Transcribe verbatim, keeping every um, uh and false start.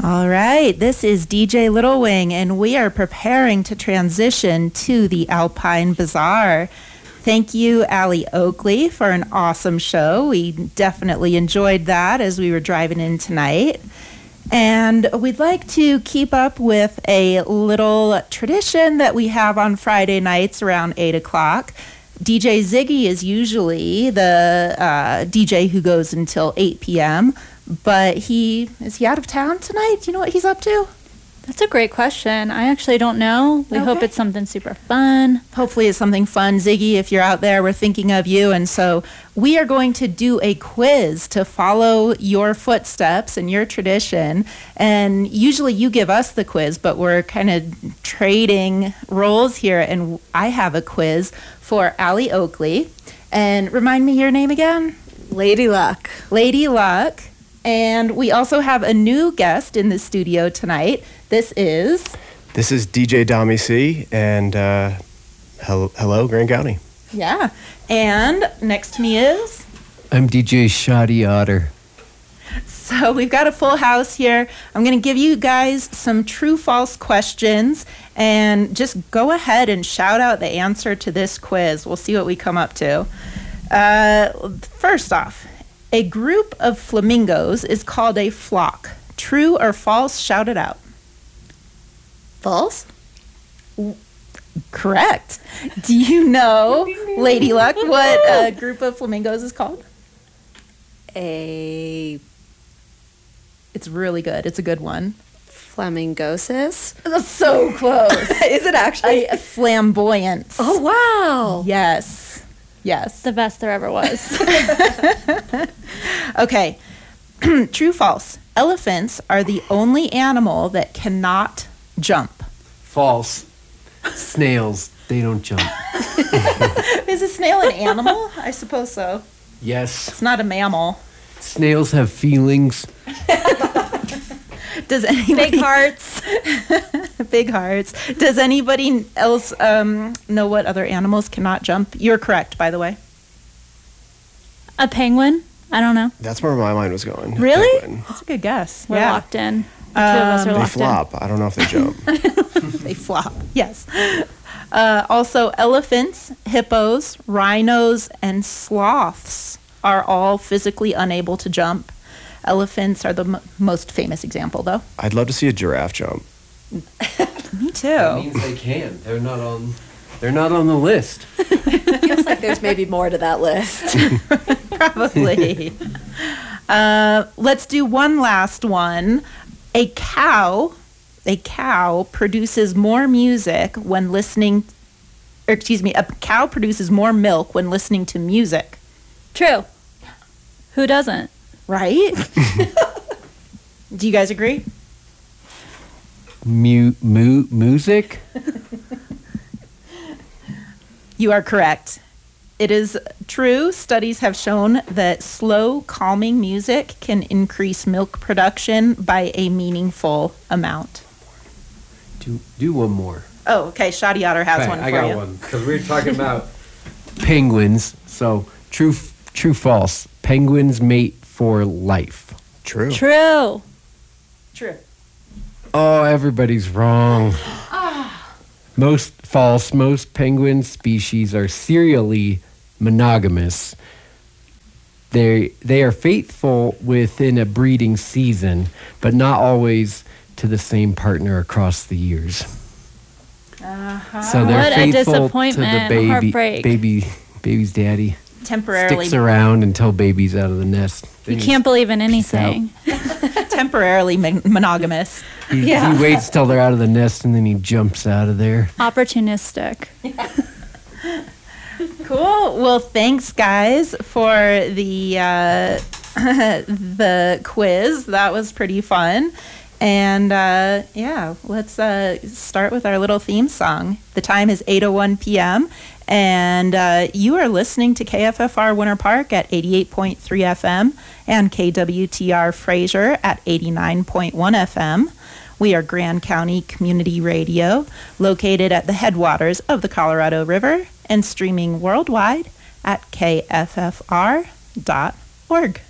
All right, this is D J Little Wing, and we are preparing to transition to the Alpine Bazaar. Thank you, Allie Oakley, for an awesome show. We definitely enjoyed that as we were driving in tonight. And we'd like to keep up with a little tradition that we have on Friday nights around eight o'clock. D J Ziggy is usually the uh, D J who goes until eight p.m., but he, is he out of town tonight? Do you know what he's up to? That's a great question. I actually don't know. We Okay. hope it's something super fun. Hopefully it's something fun. Ziggy, if you're out there, we're thinking of you. And so we are going to do a quiz to follow your footsteps and your tradition. And usually you give us the quiz, but we're kind of trading roles here. And I have a quiz for Allie Oakley. And remind me your name again? Lady Luck. Lady Luck. And we also have a new guest in the studio tonight. This is... This is D J Dami C, and uh, hello, hello, Grand County. Yeah. And next to me is... I'm D J Shoddy Otter. So we've got a full house here. I'm going to give you guys some true-false questions, and just go ahead and shout out the answer to this quiz. We'll see what we come up to. Uh, first off, a group of flamingos is called a flock. True or false? Shout it out. False? Correct. Do you know, Lady Luck, what a group of flamingos is called? A It's really good. It's a good one. flamingosis? That's so close. Is it actually? A flamboyance. Oh, wow. Yes. Yes. The best there ever was. Okay. True, false. Elephants are the only animal that cannot jump. False. Snails, they don't jump. Is a snail an animal? I suppose so. Yes. It's not a mammal. Snails have feelings. Does anybody... Big hearts. Big hearts. Does anybody else um, know what other animals cannot jump? You're correct, by the way. A penguin? I don't know. That's where my mind was going. Really? Penguin. That's a good guess. We're yeah. locked in. The two of us are Um, They locked in. flop. I don't know if they jump. They flop. Yes. Uh, also, elephants, hippos, rhinos, and sloths are all physically unable to jump. Elephants are the m- most famous example, though. I'd love to see a giraffe jump. Me That too. means they can. They're not on. They're not on the list. Feels like there's maybe more to that list. Probably. uh, let's do one last one. A cow, a cow produces more music when listening, or excuse me, a cow produces more milk when listening to music, True. Who doesn't? right? Do you guys agree? Mu, mu, music? You are correct. It is true. Studies have shown that slow, calming music can increase milk production by a meaningful amount. Do, do one more. Oh, okay. Shoddy Otter has Okay, one for I got you. one. Because we were talking about penguins. So, true, true, false. Penguins mate for life. True. True. True. Oh, everybody's wrong. Most false. Most penguin species are serially monogamous. They they are faithful within a breeding season, but not always to the same partner across the years. Uh-huh. So they're What a faithful to the disappointment, baby, heartbreak. baby, baby's daddy. Temporarily, Sticks around until baby's out of the nest. You Then can't believe in peace out. anything. temporarily mon- monogamous. He, Yeah. he waits till they're out of the nest and then he jumps out of there. Opportunistic. Cool. Well, thanks, guys, for the uh, the quiz. That was pretty fun. And uh, yeah, let's uh, start with our little theme song. The time is eight oh one p.m. And uh, you are listening to K F F R Winter Park at eighty-eight point three F M and K W T R Fraser at eighty-nine point one F M. We are Grand County Community Radio, located at the headwaters of the Colorado River and streaming worldwide at K F F R dot org.